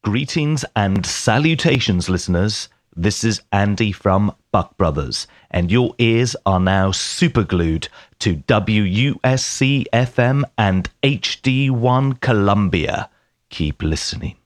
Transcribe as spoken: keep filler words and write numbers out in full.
Greetings and salutations, listeners. This is Andy from Buck Brothers, and your ears are now superglued to W U S C F M and H D one Columbia. Keep listening.